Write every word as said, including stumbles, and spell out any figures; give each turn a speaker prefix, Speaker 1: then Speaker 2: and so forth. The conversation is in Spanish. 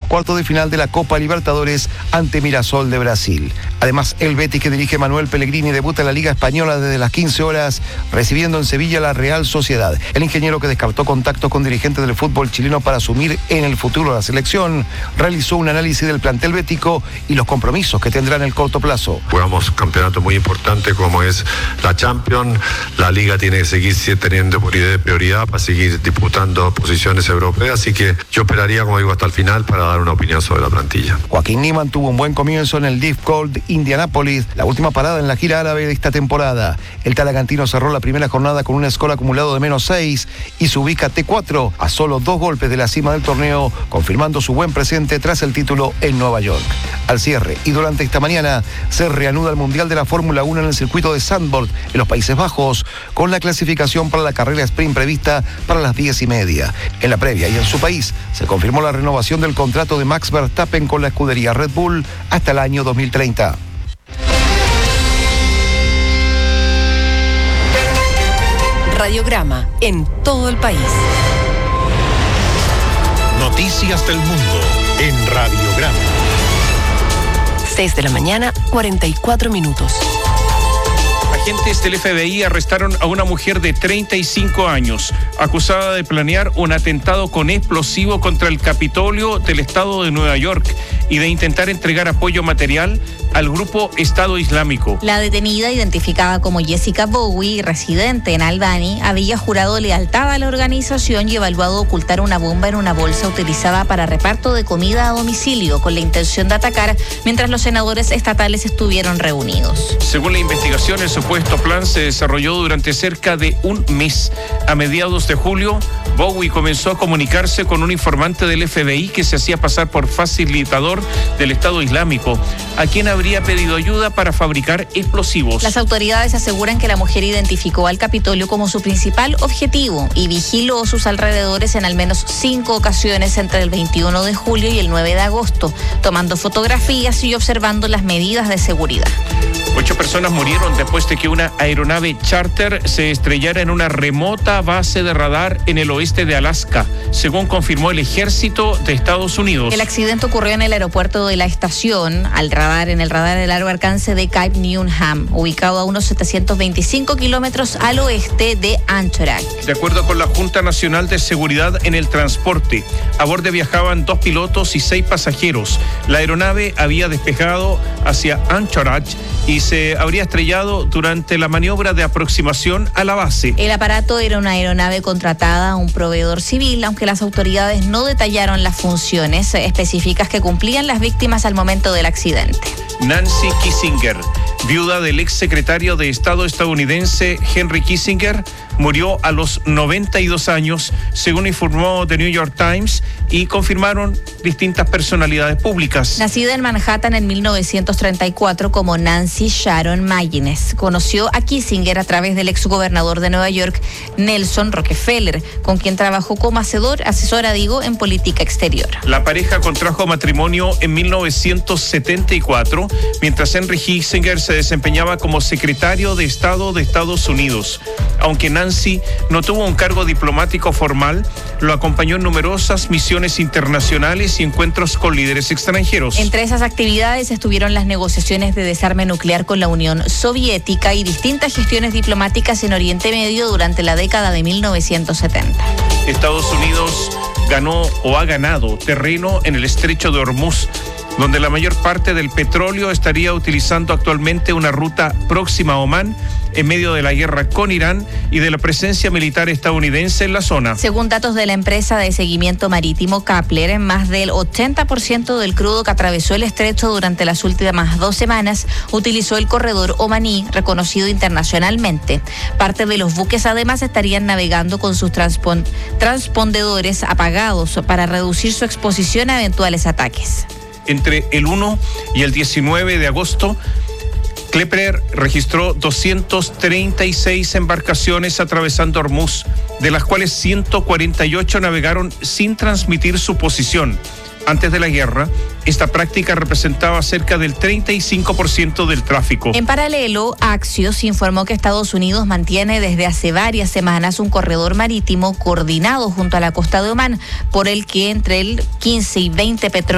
Speaker 1: cuartos de final de la Copa Libertadores ante Mirassol de Brasil. Además, el Betis, que dirige Manuel Pellegrini, debuta en la Liga Española desde las quince horas, recibiendo en Sevilla la Real Sociedad. El ingeniero, que descartó contactos con dirigentes del fútbol chileno para asumir en el futuro la selección, realizó un análisis del plantel bético y los compromisos que tendrá en el corto plazo.
Speaker 2: Jugamos campeonatos muy importantes como es la Champions. La Liga tiene que seguir teniendo prioridad para seguir disputando posiciones europeas, así que yo esperaría, como digo, hasta el final para dar una opinión sobre la plantilla.
Speaker 1: Joaquín Niemann tuvo un buen comienzo en el Deep Cold Indianapolis, la última parada en la gira árabe de esta temporada. El talagantino cerró la primera jornada con un score acumulado de menos seis y se ubica T cuatro a solo dos golpes de la cima del torneo, confirmando su buen presente tras el título en Nueva York. Al cierre y durante esta mañana se reanuda el Mundial de la Fórmula uno en el circuito de Zandvoort en los Países Bajos, con la clasificación para la carrera sprint prevista para las diez y media. En la previa y en su país se confirmó la renovación del contrato de Max Verstappen con la escudería Red Bull hasta el año dos mil treinta.
Speaker 3: Radiograma en todo el país.
Speaker 4: Noticias del mundo en Radiograma.
Speaker 3: seis de la mañana, cuarenta y cuatro minutos.
Speaker 5: Agentes del F B I arrestaron a una mujer de treinta y cinco años, acusada de planear un atentado con explosivo contra el Capitolio del estado de Nueva York y de intentar entregar apoyo material al grupo Estado Islámico.
Speaker 6: La detenida, identificada como Jessica Bowie, residente en Albany, había jurado lealtad a la organización y evaluado ocultar una bomba en una bolsa utilizada para reparto de comida a domicilio, con la intención de atacar mientras los senadores estatales estuvieron reunidos.
Speaker 5: Según la investigación, el supuesto plan se desarrolló durante cerca de un mes. A mediados de julio, Bowie comenzó a comunicarse con un informante del F B I que se hacía pasar por facilitador del Estado Islámico, a quien habría pedido ayuda para fabricar explosivos.
Speaker 6: Las autoridades aseguran que la mujer identificó al Capitolio como su principal objetivo y vigiló sus alrededores en al menos cinco ocasiones entre el veintiuno de julio y el nueve de agosto, tomando fotografías y observando las medidas de seguridad.
Speaker 5: Ocho personas murieron después de que una aeronave charter se estrellara en una remota base de radar en el oeste de Alaska, según confirmó el ejército de Estados Unidos.
Speaker 6: El accidente ocurrió en el aeropuerto de la estación, al radar, en el radar de largo alcance de Cape Newnham, ubicado a unos setecientos veinticinco kilómetros al oeste de Anchorage.
Speaker 5: De acuerdo con la Junta Nacional de Seguridad en el Transporte, a bordo viajaban dos pilotos y seis pasajeros. La aeronave había despegado hacia Anchorage y se habría estrellado durante la maniobra de aproximación a la base.
Speaker 6: El aparato era una aeronave contratada a un proveedor civil, aunque las autoridades no detallaron las funciones específicas que cumplían las víctimas al momento del accidente.
Speaker 5: Nancy Kissinger, viuda del ex secretario de Estado estadounidense Henry Kissinger, murió a los noventa y dos años, según informó The New York Times y confirmaron distintas personalidades públicas.
Speaker 6: Nacida en Manhattan en mil novecientos treinta y cuatro como Nancy Sharon Maynes, conoció a Kissinger a través del exgobernador de Nueva York, Nelson Rockefeller, con quien trabajó como asesor, asesora, digo, en política exterior.
Speaker 5: La pareja contrajo matrimonio en mil novecientos setenta y cuatro, mientras Henry Kissinger se desempeñaba como secretario de Estado de Estados Unidos. Aunque Nancy no tuvo un cargo diplomático formal, lo acompañó en numerosas misiones internacionales y encuentros con líderes extranjeros.
Speaker 6: Entre esas actividades estuvieron las negociaciones de desarme nuclear con la Unión Soviética y distintas gestiones diplomáticas en Oriente Medio durante la década de mil novecientos setenta.
Speaker 5: Estados Unidos ganó o ha ganado terreno en el estrecho de Hormuz, donde la mayor parte del petróleo estaría utilizando actualmente una ruta próxima a Omán, en medio de la guerra con Irán y de la presencia militar estadounidense en la zona.
Speaker 6: Según datos de la empresa de seguimiento marítimo Kepler, más del ochenta por ciento del crudo que atravesó el estrecho durante las últimas dos semanas utilizó el corredor omaní, reconocido internacionalmente. Parte de los buques además estarían navegando con sus transpon- transpondedores apagados para reducir su exposición a eventuales ataques.
Speaker 5: Entre el uno y el diecinueve de agosto, Kepler registró doscientas treinta y seis embarcaciones atravesando Hormuz, de las cuales ciento cuarenta y ocho navegaron sin transmitir su posición. Antes de la guerra, esta práctica representaba cerca del treinta y cinco por ciento del tráfico.
Speaker 6: En paralelo, Axios informó que Estados Unidos mantiene desde hace varias semanas un corredor marítimo coordinado junto a la costa de Omán, por el que entre el quince y veinte petróleos